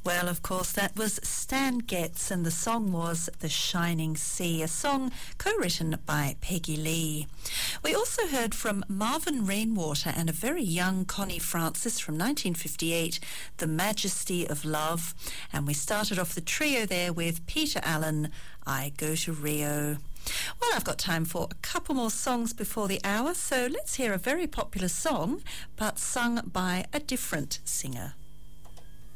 Well, of course, that was Stan Getz, and the song was The Shining Sea, a song co-written by Peggy Lee. We also heard from Marvin Rainwater and a very young Connie Francis from 1958, The Majesty of Love. And we started off the trio there with Peter Allen, I Go to Rio. Well, I've got time for a couple more songs before the hour, so let's hear a very popular song, but sung by a different singer.